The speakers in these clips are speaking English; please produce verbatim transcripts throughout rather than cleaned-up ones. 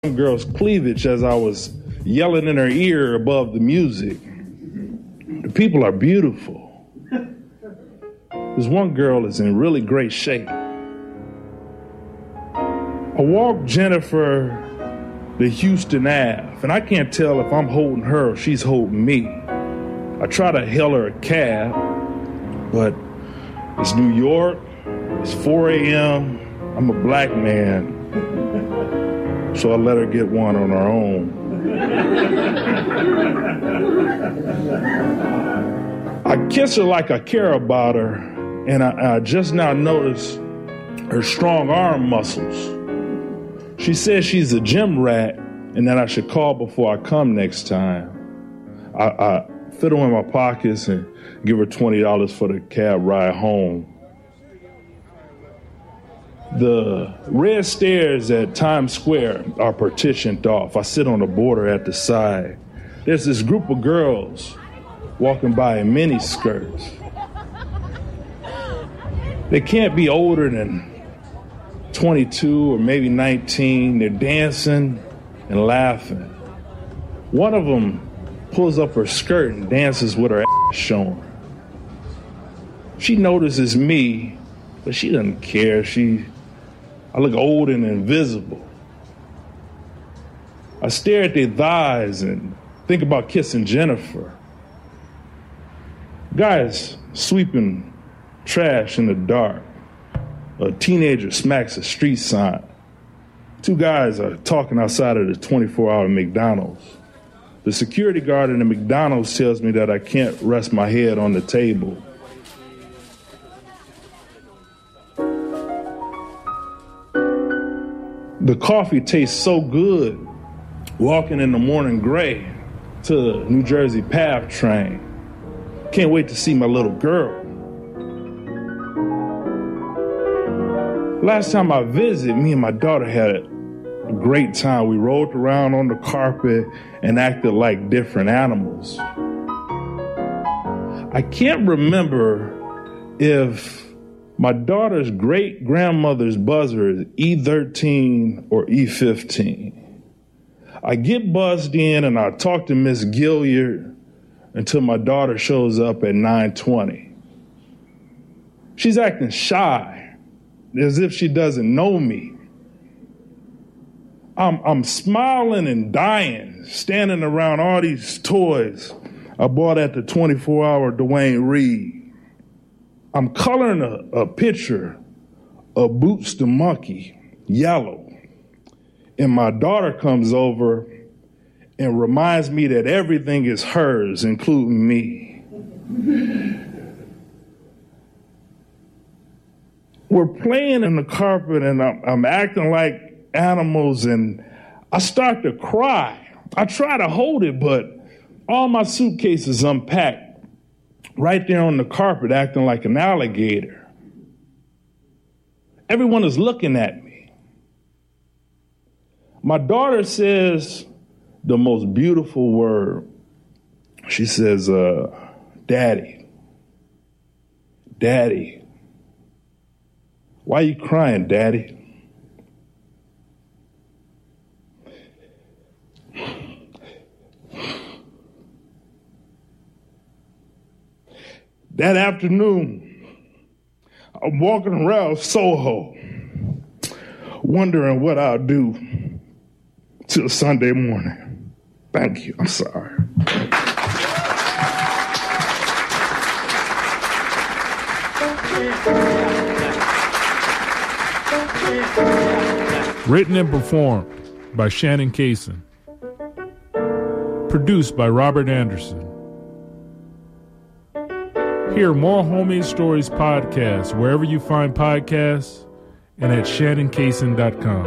girl's cleavage as I was yelling in her ear above the music. The people are beautiful. This one girl is in really great shape. I walked Jennifer to Houston Avenue, and I can't tell if I'm holding her or she's holding me. I try to hail her a cab, but it's New York, it's four a.m., I'm a black man, so I let her get one on her own. I kiss her like I care about her, and I, I just now notice her strong arm muscles. She says she's a gym rat and that I should call before I come next time. I, I fiddle in my pockets and give her twenty dollars for the cab ride home. The red stairs at Times Square are partitioned off. I sit on the border at the side. There's this group of girls walking by in mini skirts. They can't be older than twenty-two or maybe nineteen. They're dancing and laughing. One of them pulls up her skirt and dances with her ass showing. She notices me, but she doesn't care. She, I look old and invisible. I stare at their thighs and think about kissing Jennifer. Guys sweeping trash in the dark. A teenager smacks a street sign. Two guys are talking outside of the twenty-four hour McDonald's. The security guard in the McDonald's tells me that I can't rest my head on the table. The coffee tastes so good, walking in the morning gray to the New Jersey PATH train. Can't wait to see my little girl. Last time I visited, me and my daughter had a great time. We rolled around on the carpet and acted like different animals. I can't remember if my daughter's great-grandmother's buzzer is E thirteen or E fifteen. I get buzzed in and I talk to Miss Gilliard until my daughter shows up at nine twenty. She's acting shy, as if she doesn't know me. I'm, I'm smiling and dying, standing around all these toys I bought at the twenty-four hour Dwayne Reed. I'm coloring a, a picture of Boots the monkey, yellow. And my daughter comes over and reminds me that everything is hers, including me. We're playing in the carpet and I'm, I'm acting like animals and I start to cry. I try to hold it, but all my suitcases unpacked right there on the carpet, acting like an alligator. Everyone is looking at me. My daughter says the most beautiful word. She says, uh, Daddy, Daddy. Why are you crying, Daddy? That afternoon, I'm walking around Soho, wondering what I'll do till Sunday morning. Thank you. I'm sorry. Written and performed by Shannon Cason. Produced by Robert Anderson. Hear more Homemade Stories podcasts wherever you find podcasts and at shannon cason dot com.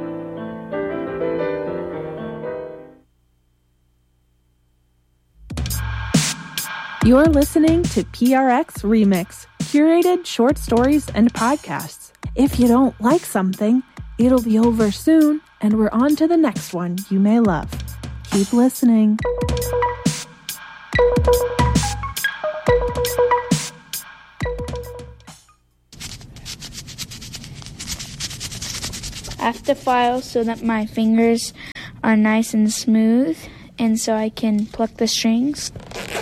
You're listening to P R X Remix, curated short stories and podcasts. If you don't like something, it'll be over soon, and we're on to the next one you may love. Keep listening. have to file so that my fingers are nice and smooth, and so I can pluck the strings.